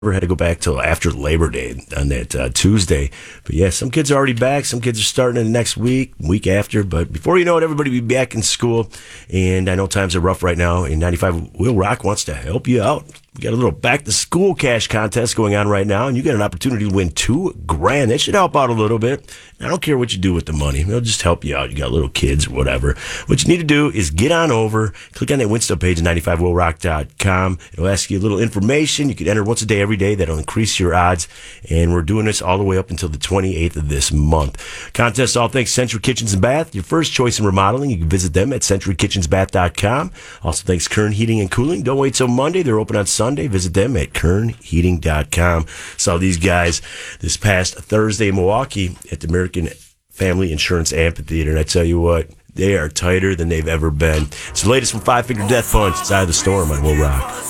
had to go back till after Labor Day on that Tuesday. But yeah, some kids are already back. Some kids are starting in the next week after. But before you know it, everybody will be back in school. And I know times are rough right now. And 95 Will Rock wants to help you out. We got a little back to school cash contest going on right now, and you got an opportunity to win $2,000. That should help out a little bit. I don't care what you do with the money. It'll just help you out. You got little kids or whatever. What you need to do is get on over, click on that Winstone page at 95willrock.com. It'll ask you a little information. You can enter once a day, every day. That'll increase your odds. And we're doing this all the way up until the 28th of this month. Contest all thanks Century Kitchens and Bath, your first choice in remodeling. You can visit them at centurykitchensbath.com. Also thanks Kern Heating and Cooling. Don't wait till Monday. They're open on Sunday. Visit them at kernheating.com. Saw these guys this past Thursday in Milwaukee at the American Family Insurance Amphitheater, and I tell you what, they are tighter than they've ever been. It's the latest from Five Finger Death Punch. It's Eye of the Storm on Will Rock.